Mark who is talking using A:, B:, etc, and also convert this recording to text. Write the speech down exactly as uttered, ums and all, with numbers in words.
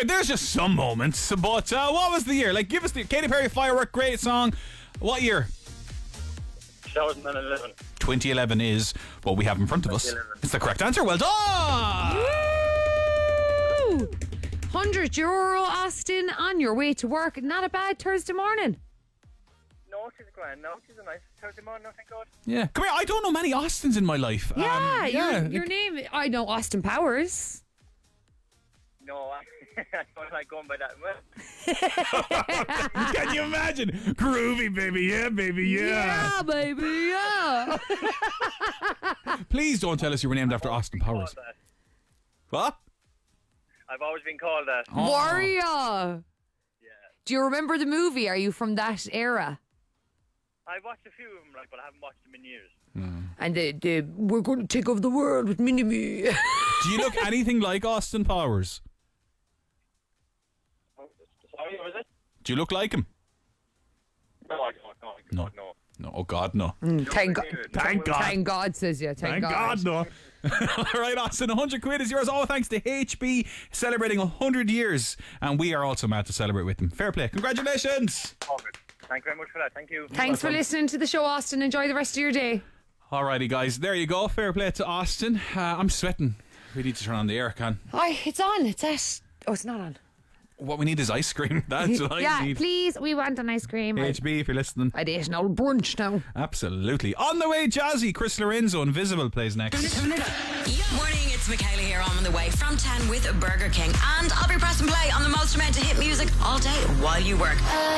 A: there, there's just some moments. But uh, what was the year? Like, give us the Katy Perry Firework, great song. What year?
B: twenty eleven.
A: twenty eleven is what we have in front of us. It's the correct answer. Well done!
C: Woo! one hundred euro, Austin, on your way to work. Not a bad Thursday morning.
B: No, she's grand. No, she's a nice Thursday morning, thank God.
A: Yeah. Come here, I don't know many Austins in my life.
C: Yeah,
A: Um,
C: your, your name, I know Austin Powers.
B: No, I, I don't like going by that. Well,
A: Can you imagine? Groovy, baby. Yeah, baby. Yeah.
C: Yeah, baby, yeah.
A: Please don't tell us you were named after Austin Powers.
B: called that.
A: What?
B: I've always been called that.
A: Oh.
C: Warrior.
B: Yeah.
C: Do you remember the movie? Are you from that era?
B: I've watched a few of them, like, but I haven't watched them in years.
C: And the, the we're going to take over the world with Mini-Me.
A: Do you look anything like Austin Powers?
B: Oh, sorry, what was it?
A: Do you look like him?
B: No, I don't. No, I
A: No.
B: don't, no.
A: No. Oh, God, no.
C: Thank God.
A: Thank God.
C: Thank God, says you. Thank,
A: Thank God, no. All right, Austin, one hundred quid is yours. All thanks to H B celebrating one hundred years. And we are also mad to celebrate with them. Fair play. Congratulations.
B: Oh, good. Thank you very much for that. Thank you.
C: Thanks for listening to the show, Austin. Enjoy the rest of your day.
A: Alrighty, guys. There you go. Fair play to Austin. Uh, I'm sweating. We need to turn on the air, can.
C: Aye, it's on. It's at. Oh, it's not on.
A: What we need is ice cream. That's what I
C: yeah,
A: need.
C: please. We want an ice cream.
A: H B, if you're listening.
C: I'd eat an old brunch now.
A: Absolutely. On the way, Jazzy. Chris Lorenzo, Invisible, plays next.
D: Morning, it's Michaela here. I'm on the way from ten with Burger King. And I'll be pressing play on the most amount of hit music all day while you work.